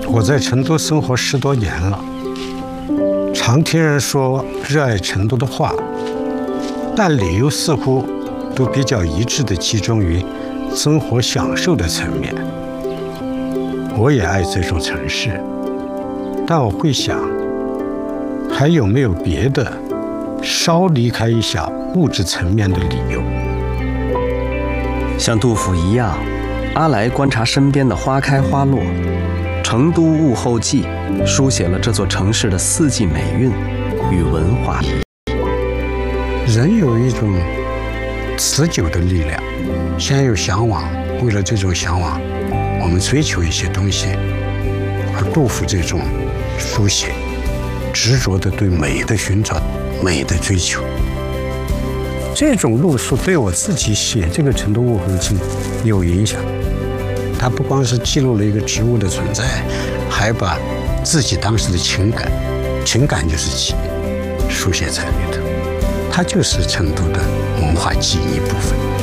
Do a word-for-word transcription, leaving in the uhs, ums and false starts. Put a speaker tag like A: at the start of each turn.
A: 我在成都生活十多年了，常听人说热爱成都的话，但理由似乎都比较一致地集中于生活享受的层面。我也爱这座城市，但我会想，还有没有别的稍离开一下物质层面的理由？
B: 像杜甫一样，阿来观察身边的花开花落，《成都物候记》书写了这座城市的四季美韵与文化。
A: 人有一种持久的力量，先有向往，为了这种向往，我们追求一些东西。而杜甫这种书写，执着的对美的寻找，美的追求，这种路数对我自己写这个《成都物候记》有影响。它不光是记录了一个植物的存在，还把自己当时的情感，情感就是记忆，书写在里头。它就是成都的文化记忆部分。